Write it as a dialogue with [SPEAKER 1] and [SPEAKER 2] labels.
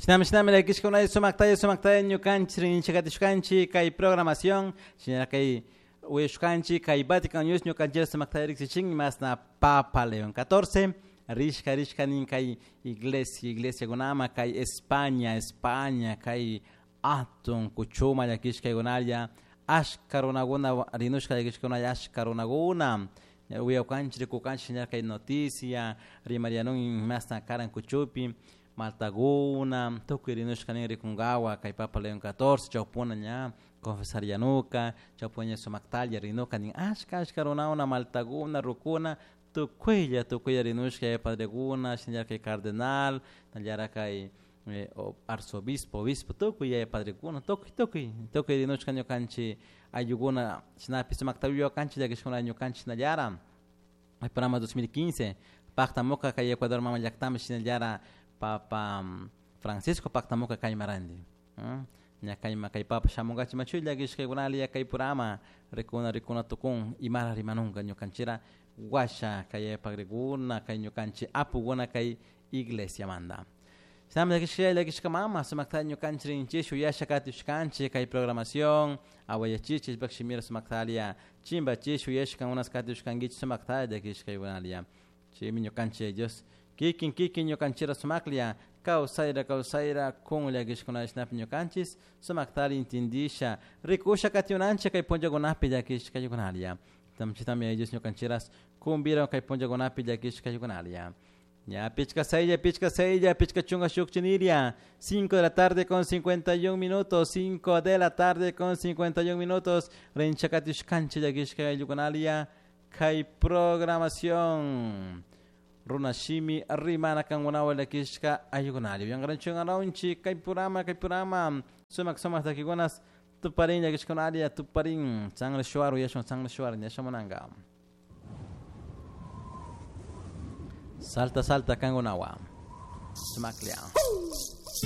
[SPEAKER 1] Shinam la kishkuna sumaktay ñukanchrin chakatishkanchi kay programación shinara kay uyushkanchi kay Vatican News ñukanchira sumaktay riksichin masna Papa León 14 rishka nin kay iglesia gunama kay España kay atun kuchuma ya kishkay gunaya ashkarunaguna rinushka ya kishkunaya ashkarunaguna uyawkanchiri kukanchi shinara kay noticia rimarianun masna karan kuchupi Maltaguna, Tukirinushkanin Rikungawa, Kai Papa León 14, Chaupuna nya, Confesarianuka, Chaupunya Sumaktalia, Rinuka, Nin Ashkaruna, Maltaguna, Rukuna, Tukuya Rinushka, Padreguna, Shinjar Kai Cardenal, Nalyara Kai Arzobispo, Obispo, Tukuya, Padreguna, Tuki Rinushka Nyokanchi, Ayuguna, Snapi Sumaktalia, Kanchi, Yagishuna Nyokanchi Nalyara, el programa 2015, Pacta Moca, Kai Ecuador, Mama Yactam, Shinjara, Papa Francisco Pactamuca kay marandi. Nya kay Papa Shamungachi Machulla gishkay gunalia kay Purama rikuna tukun imara rimanunga ñukanchira guasha kay pagreguna kay ñukanchi apuguna kay iglesia manda. Samla gishka mama sumakta ñukanchirin chishu yasha katishkanchi kay programación awayachichis bakshimira sumaktalia chimba chishu yashkan unas katishkangich sumakta de gishkay gunalia. Chimi ñukanchi Dios Kikin ñukanchira sumaklia kausaira kunlia gishkuna snap ñukanchis sumaktali intindisha rikusha kationancha kay ponja gonapi ya kishka yugonalia tamchitami ellos ñukanchiras kumbira kay ponja gonapi ya kishka yugonalia ya pichka seilla pichka chunga shukchiniria 5 de la tarde con 51 minutos 5 de la tarde con 51 minutos renchakatishkancha ya kishka yugonalia kay programación Runashimi rimana kan wala kishka ayugonali yang ranchung araunchi kay purama sumak dakigunas tuparin ya kishkonalia tuparin sangre shuaru yashon sangre shuar nyashamananga salta kan gunawa sumaklia